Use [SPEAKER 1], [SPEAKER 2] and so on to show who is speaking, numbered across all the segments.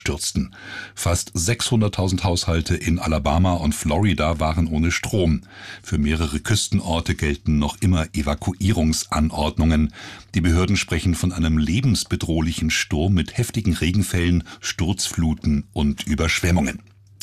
[SPEAKER 1] stürzten. Fast 600.000 Haushalte in Alabama und Florida waren ohne Strom. Für mehrere Küstenorte gelten noch immer Evakuierungsanordnungen. Die Behörden sprechen von einem lebensbedrohlichen Sturm mit heftigen Regenfällen, Sturzfluten und Überschwemmungen.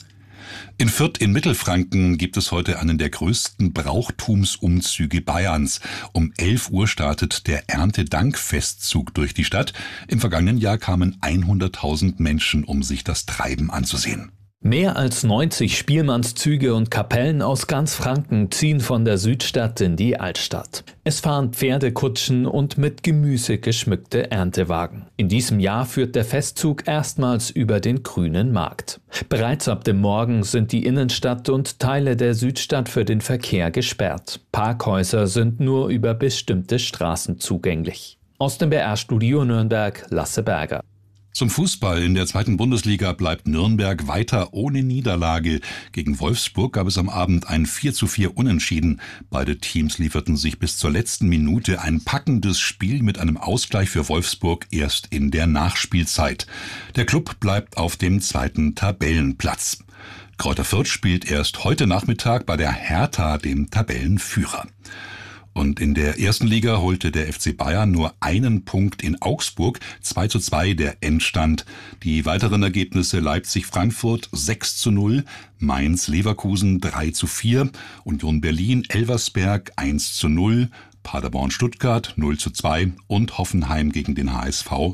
[SPEAKER 1] In Fürth in Mittelfranken gibt es heute einen der größten Brauchtumsumzüge Bayerns. Um 11 Uhr startet der Erntedankfestzug durch die Stadt. Im vergangenen Jahr kamen 100.000 Menschen, um sich das Treiben anzusehen.
[SPEAKER 2] Mehr als 90 Spielmannszüge und Kapellen aus ganz Franken ziehen von der Südstadt in die Altstadt. Es fahren Pferdekutschen und mit Gemüse geschmückte Erntewagen. In diesem Jahr führt der Festzug erstmals über den Grünen Markt. Bereits ab dem Morgen sind die Innenstadt und Teile der Südstadt für den Verkehr gesperrt. Parkhäuser sind nur über bestimmte Straßen zugänglich. Aus dem BR-Studio Nürnberg, Lasse Berger.
[SPEAKER 1] Zum Fußball in der 2. Bundesliga bleibt Nürnberg weiter ohne Niederlage. Gegen Wolfsburg gab es am Abend ein 4:4 Unentschieden. Beide Teams lieferten sich bis zur letzten Minute ein packendes Spiel mit einem Ausgleich für Wolfsburg erst in der Nachspielzeit. Der Klub bleibt auf dem 2. Tabellenplatz. Greuther Fürth spielt erst heute Nachmittag bei der Hertha, dem Tabellenführer. Und in der 1. Liga holte der FC Bayern nur einen Punkt in Augsburg, 2:2 der Endstand. Die weiteren Ergebnisse Leipzig-Frankfurt 6:0, Mainz-Leverkusen 3:4, Union Berlin-Elversberg 1:0, Paderborn-Stuttgart 0:2 und Hoffenheim gegen den HSV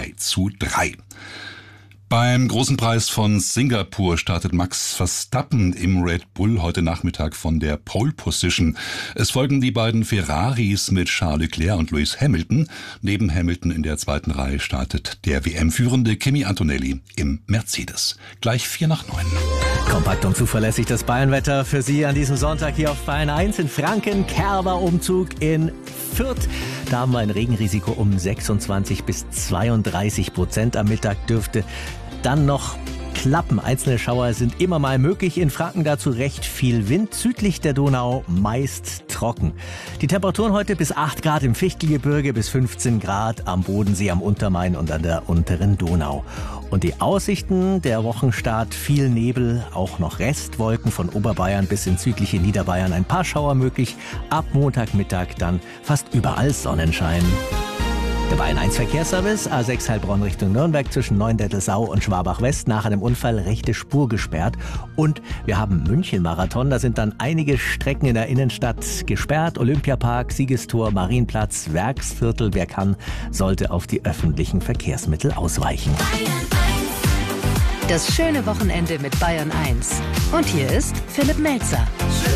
[SPEAKER 1] 2:3. Beim Großen Preis von Singapur startet Max Verstappen im Red Bull heute Nachmittag von der Pole Position. Es folgen die beiden Ferraris mit Charles Leclerc und Lewis Hamilton. Neben Hamilton in der 2. Reihe startet der WM-Führende Kimi Antonelli im Mercedes. Gleich 8:45.
[SPEAKER 3] Kompakt und zuverlässig das Bayernwetter für Sie an diesem Sonntag hier auf Bayern 1 in Franken. Kerber Umzug in Fürth. Da haben wir ein Regenrisiko um 26 bis 32%. Am Mittag dürfte dann noch klappen. Einzelne Schauer sind immer mal möglich. In Franken dazu recht viel Wind. Südlich der Donau meist trocken. Die Temperaturen heute bis 8 Grad im Fichtelgebirge, bis 15 Grad am Bodensee, am Untermain und an der unteren Donau. Und die Aussichten, der Wochenstart, viel Nebel, auch noch Restwolken von Oberbayern bis ins südliche Niederbayern. Ein paar Schauer möglich. Ab Montagmittag dann fast überall Sonnenschein. Der Bayern 1 Verkehrsservice, A6 Heilbronn Richtung Nürnberg zwischen Neuendettelsau und Schwabach West, nach einem Unfall rechte Spur gesperrt. Und wir haben München-Marathon, da sind dann einige Strecken in der Innenstadt gesperrt. Olympiapark, Siegestor, Marienplatz, Werksviertel. Wer kann, sollte auf die öffentlichen Verkehrsmittel ausweichen.
[SPEAKER 4] Das schöne Wochenende mit Bayern 1. Und hier ist Philipp Melzer.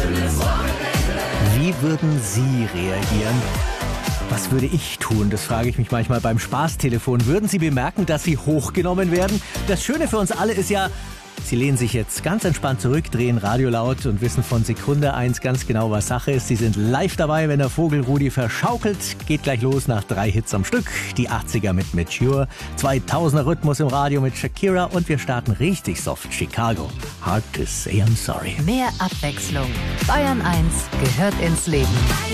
[SPEAKER 3] Wie würden Sie reagieren? Was würde ich tun? Das frage ich mich manchmal beim Spaßtelefon. Würden Sie bemerken, dass Sie hochgenommen werden? Das Schöne für uns alle ist ja, Sie lehnen sich jetzt ganz entspannt zurück, drehen Radio laut und wissen von Sekunde 1 ganz genau, was Sache ist. Sie sind live dabei, wenn der Vogel Rudi verschaukelt. Geht gleich los nach 3 Hits am Stück. Die 80er mit Mature, 2000er Rhythmus im Radio mit Shakira und wir starten richtig soft. Chicago. Hard to say I'm sorry.
[SPEAKER 4] Mehr Abwechslung. Bayern 1 gehört ins Leben.